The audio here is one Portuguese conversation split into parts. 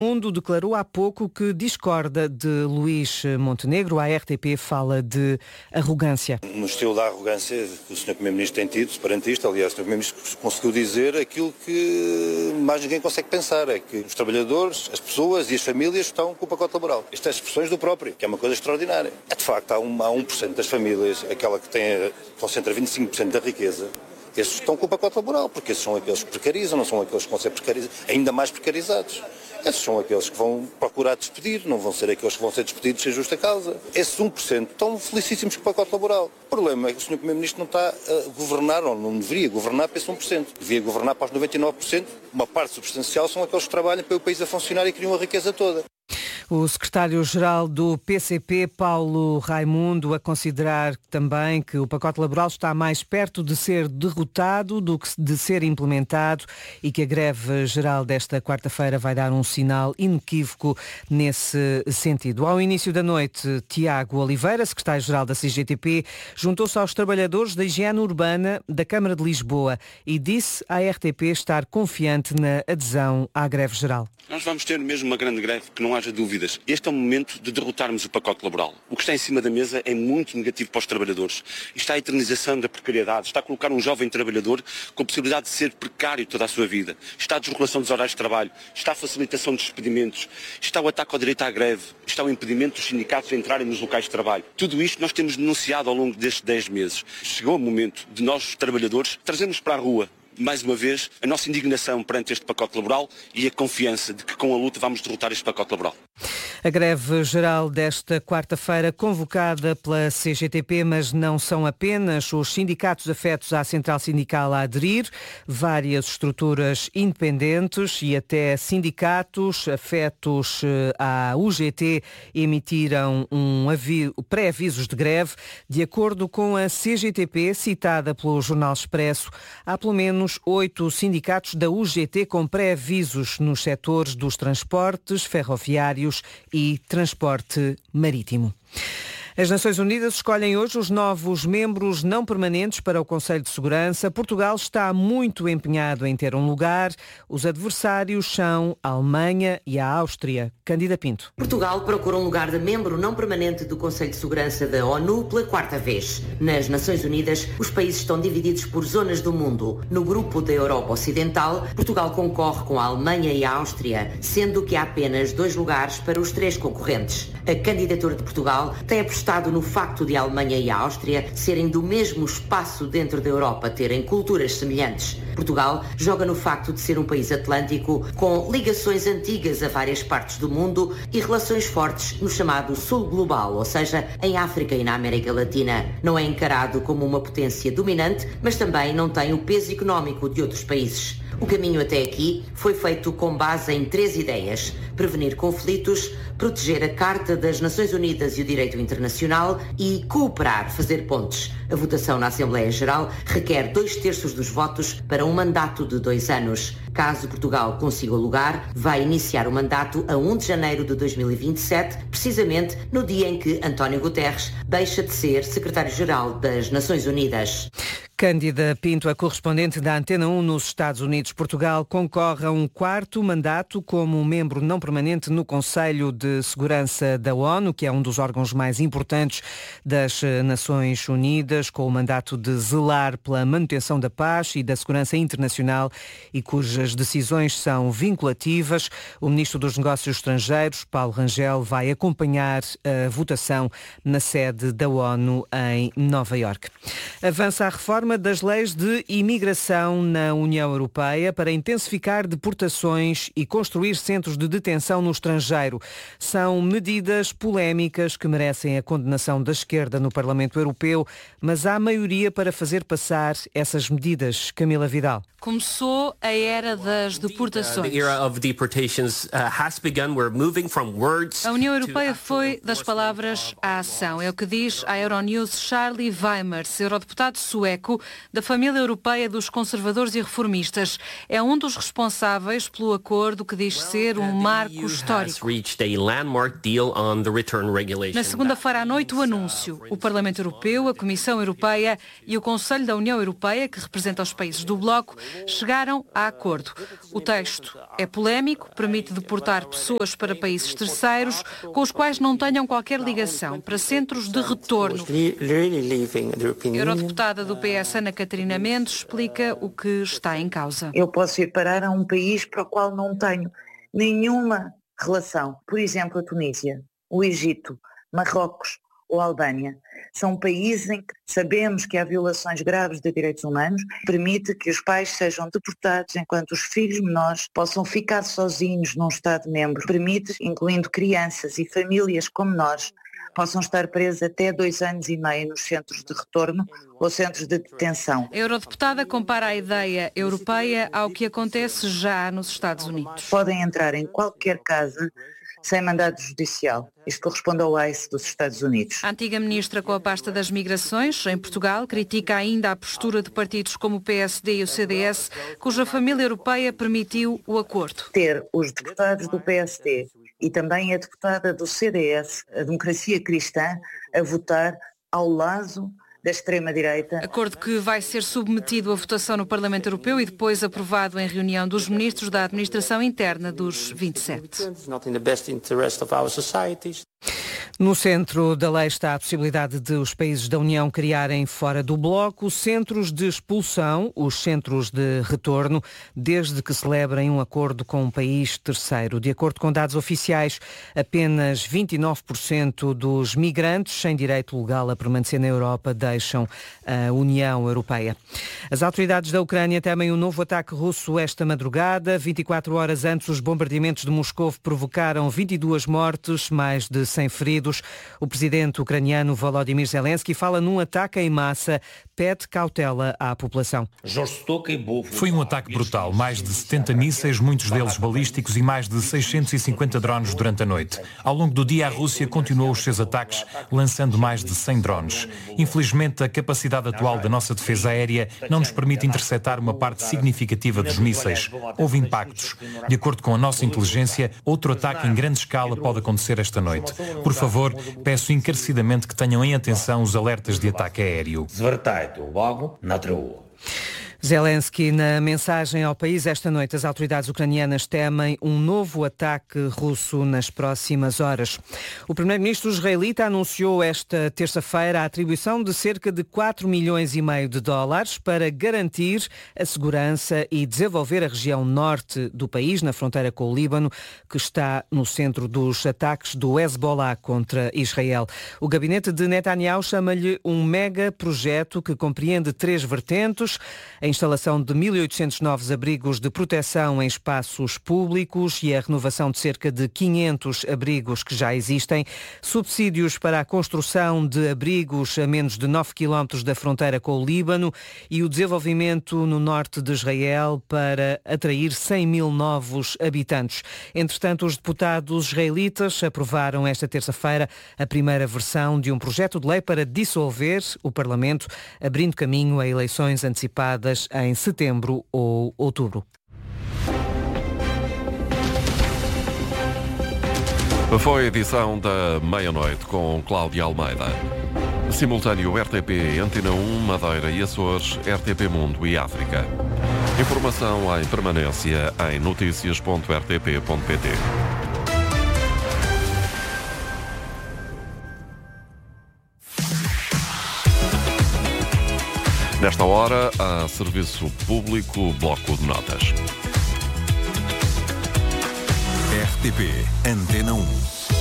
Mundo declarou há pouco que discorda de Luís Montenegro. A RTP fala de arrogância. No estilo da arrogância que o Sr. Primeiro-Ministro tem tido, separatista, aliás, o Sr. Primeiro-Ministro conseguiu dizer aquilo que mais ninguém consegue pensar, é que os trabalhadores, as pessoas e as famílias estão com o pacote laboral. Isto é expressões do próprio, que é uma coisa extraordinária. É de facto, há 1% das famílias, aquela que concentra 25% da riqueza, esses estão com o pacote laboral, porque esses são aqueles que precarizam, não são aqueles que vão ser ainda mais precarizados. Esses são aqueles que vão procurar despedir, não vão ser aqueles que vão ser despedidos sem justa causa. Esses 1% estão felicíssimos com o pacote laboral. O problema é que o Sr. Primeiro-Ministro não está a governar, ou não deveria governar para esse 1%. Devia governar para os 99%. Uma parte substancial são aqueles que trabalham para o país a funcionar e criam a riqueza toda. O secretário-geral do PCP, Paulo Raimundo, a considerar também que o pacote laboral está mais perto de ser derrotado do que de ser implementado e que a greve geral desta quarta-feira vai dar um sinal inequívoco nesse sentido. Ao início da noite, Tiago Oliveira, secretário-geral da CGTP, juntou-se aos trabalhadores da higiene urbana da Câmara de Lisboa e disse à RTP estar confiante na adesão à greve geral. Nós vamos ter mesmo uma grande greve, que não haja dúvidas. Este é o momento de derrotarmos o pacote laboral. O que está em cima da mesa é muito negativo para os trabalhadores. Está a eternização da precariedade, está a colocar um jovem trabalhador com a possibilidade de ser precário toda a sua vida. Está a desregulação dos horários de trabalho, está a facilitação dos despedimentos, está o ataque ao direito à greve, está o impedimento dos sindicatos de entrarem nos locais de trabalho. Tudo isto nós temos denunciado ao longo destes 10 meses. Chegou o momento de nós, os trabalhadores, trazermos para a rua, mais uma vez, a nossa indignação perante este pacote laboral e a confiança de que com a luta vamos derrotar este pacote laboral. A greve geral desta quarta-feira convocada pela CGTP, mas não são apenas os sindicatos afetos à central sindical a aderir, várias estruturas independentes e até sindicatos afetos à UGT emitiram pré-avisos de greve. De acordo com a CGTP, citada pelo Jornal Expresso, há pelo menos 8 sindicatos da UGT com pré-avisos nos setores dos transportes, ferroviários e transporte marítimo. As Nações Unidas escolhem hoje os novos membros não permanentes para o Conselho de Segurança. Portugal está muito empenhado em ter um lugar. Os adversários são a Alemanha e a Áustria. Cândida Pinto. Portugal procura um lugar de membro não permanente do Conselho de Segurança da ONU pela 4ª vez. Nas Nações Unidas, os países estão divididos por zonas do mundo. No grupo da Europa Ocidental, Portugal concorre com a Alemanha e a Áustria, sendo que há apenas 2 lugares para os 3 concorrentes. A candidatura de Portugal tem apostado no facto de a Alemanha e a Áustria serem do mesmo espaço dentro da Europa, terem culturas semelhantes. Portugal joga no facto de ser um país atlântico com ligações antigas a várias partes do mundo e relações fortes no chamado Sul Global, ou seja, em África e na América Latina. Não é encarado como uma potência dominante, mas também não tem o peso económico de outros países. O caminho até aqui foi feito com base em 3 ideias: prevenir conflitos, proteger a Carta das Nações Unidas e o direito internacional e cooperar, fazer pontes. A votação na Assembleia Geral requer 2/3 dos votos para um mandato de 2 anos. Caso Portugal consiga o lugar, vai iniciar o mandato a 1 de janeiro de 2027, precisamente no dia em que António Guterres deixa de ser secretário-geral das Nações Unidas. Cândida Pinto, a correspondente da Antena 1 nos Estados Unidos. Portugal concorre a um 4º mandato como membro não permanente no Conselho de Segurança da ONU, que é um dos órgãos mais importantes das Nações Unidas, com o mandato de zelar pela manutenção da paz e da segurança internacional e cujas decisões são vinculativas. O Ministro dos Negócios Estrangeiros, Paulo Rangel, vai acompanhar a votação na sede da ONU em Nova Iorque. Avança a reforma das leis de imigração na União Europeia para intensificar deportações e construir centros de detenção no estrangeiro. São medidas polémicas que merecem a condenação da esquerda no Parlamento Europeu, mas há maioria para fazer passar essas medidas. Camila Vidal. Começou a era das deportações. A União Europeia foi das palavras à ação. É o que diz à Euronews Charlie Weimers, eurodeputado sueco, da família europeia dos conservadores e reformistas. É um dos responsáveis pelo acordo que diz ser um marco histórico. Na segunda-feira à noite, o anúncio. O Parlamento Europeu, a Comissão Europeia e o Conselho da União Europeia, que representa os países do bloco, chegaram a acordo. O texto é polémico, permite deportar pessoas para países terceiros com os quais não tenham qualquer ligação, para centros de retorno. A eurodeputada do PS, Ana Catarina Mendes, explica o que está em causa. Eu posso ir parar a um país para o qual não tenho nenhuma relação. Por exemplo, a Tunísia, o Egito, Marrocos ou Albânia. São países em que sabemos que há violações graves de direitos humanos, permite que os pais sejam deportados enquanto os filhos menores possam ficar sozinhos num Estado-membro. Permite, incluindo crianças e famílias com menores, possam estar presos até 2 anos e meio nos centros de retorno ou centros de detenção. A eurodeputada compara a ideia europeia ao que acontece já nos Estados Unidos. Podem entrar em qualquer casa sem mandado judicial. Isto corresponde ao ICE dos Estados Unidos. A antiga ministra com a pasta das migrações, em Portugal, critica ainda a postura de partidos como o PSD e o CDS, cuja família europeia permitiu o acordo. Ter os deputados do PSD e também a deputada do CDS, a Democracia Cristã, a votar ao lado da extrema-direita. Acordo que vai ser submetido à votação no Parlamento Europeu e depois aprovado em reunião dos ministros da administração interna dos 27. No centro da lei está a possibilidade de os países da União criarem fora do bloco centros de expulsão, os centros de retorno, desde que celebrem um acordo com um país terceiro. De acordo com dados oficiais, apenas 29% dos migrantes sem direito legal a permanecer na Europa deixam a União Europeia. As autoridades da Ucrânia temem um novo ataque russo esta madrugada. 24 horas antes, os bombardeamentos de Moscovo provocaram 22 mortes, mais de 100 feridos. O presidente ucraniano Volodymyr Zelensky fala num ataque em massa, pede cautela à população. Foi um ataque brutal, mais de 70 mísseis, muitos deles balísticos e mais de 650 drones durante a noite. Ao longo do dia, a Rússia continuou os seus ataques, lançando mais de 100 drones. Infelizmente, a capacidade atual da nossa defesa aérea não nos permite interceptar uma parte significativa dos mísseis. Houve impactos. De acordo com a nossa inteligência, outro ataque em grande escala pode acontecer esta noite. Por favor, peço encarecidamente que tenham em atenção os alertas de ataque aéreo. Zelensky, na mensagem ao país esta noite, as autoridades ucranianas temem um novo ataque russo nas próximas horas. O primeiro-ministro israelita anunciou esta terça-feira a atribuição de cerca de 4,5 milhões de dólares para garantir a segurança e desenvolver a região norte do país, na fronteira com o Líbano, que está no centro dos ataques do Hezbollah contra Israel. O gabinete de Netanyahu chama-lhe um mega projeto que compreende 3 vertentes: a instalação de 1.800 novos abrigos de proteção em espaços públicos e a renovação de cerca de 500 abrigos que já existem, subsídios para a construção de abrigos a menos de 9 quilómetros da fronteira com o Líbano e o desenvolvimento no norte de Israel para atrair 100 mil novos habitantes. Entretanto, os deputados israelitas aprovaram esta terça-feira a primeira versão de um projeto de lei para dissolver o Parlamento, abrindo caminho a eleições antecipadas em setembro ou outubro. Foi a edição da meia-noite com Cláudia Almeida. Simultâneo RTP Antena 1, Madeira e Açores, RTP Mundo e África. Informação em permanência em noticias.rtp.pt. Nesta hora, a Serviço Público, Bloco de Notas. RTP Antena 1.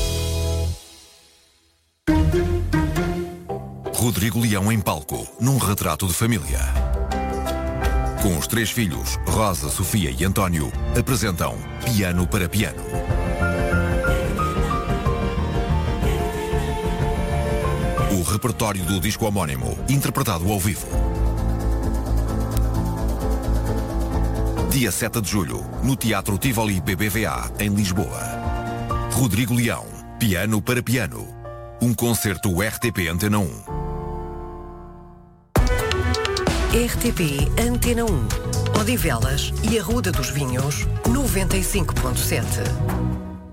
Rodrigo Leão em palco, num retrato de família. Com os 3 filhos, Rosa, Sofia e António, apresentam Piano para Piano. O repertório do disco homónimo, interpretado ao vivo. Dia 7 de julho, no Teatro Tivoli BBVA, em Lisboa. Rodrigo Leão, Piano para Piano. Um concerto RTP Antena 1. RTP Antena 1, Odivelas e Arruda dos Vinhos, 95.7.